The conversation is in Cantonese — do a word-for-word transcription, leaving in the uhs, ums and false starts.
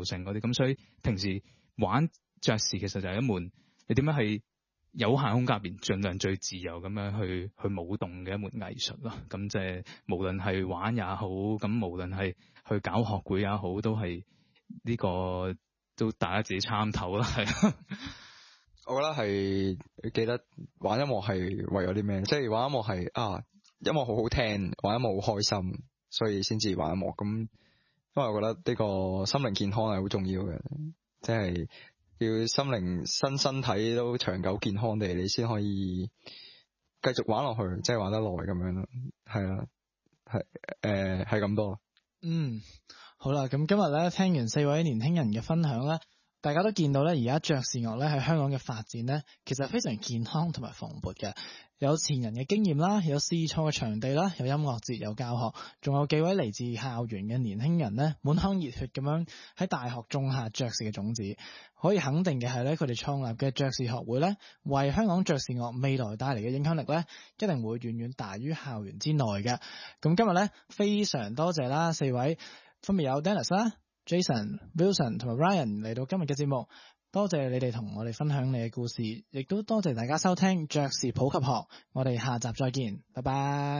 又成嗰啲，咁所以平時玩爵士其實就係一門你點樣係有限空間入邊盡量最自由咁樣去去舞動嘅一門藝術咯。咁即係無論係玩也好，咁無論係去搞學會也好，都係呢個都大家自己參透啦。係。 我覺得係記得玩音樂係為咗啲咩？即係玩音樂係啊，音樂好好聽，玩音樂好開心，所以先至玩音樂。咁因為我覺得呢個心靈健康係好重要嘅，即係要心靈身身體都長久健康地，你先可以繼續玩落去，即係玩得耐咁樣咯。係啊，係誒係咁多。 嗯，好啦，咁今日咧聽完四位年輕人嘅分享咧。大家都見到咧，而家爵士樂咧喺香港嘅發展咧，其實非常健康同埋蓬勃嘅。有前人嘅經驗啦，有試錯嘅場地啦，有音樂節，有教學，仲有幾位嚟自校園嘅年輕人咧，滿腔熱血咁樣喺大學種下爵士嘅種子。可以肯定嘅係咧，佢哋創立嘅爵士學會咧，為香港爵士樂未來帶嚟嘅影響力咧，一定會遠遠大於校園之內嘅。咁今日咧，非常多謝啦，四位分別有 Dennis 啦、Jason、Wilson 同埋 Ryan 嚟到今日嘅節目，多謝你哋同我哋分享你嘅故事，亦都多謝大家收聽爵士普及學，我哋下集再見，拜拜。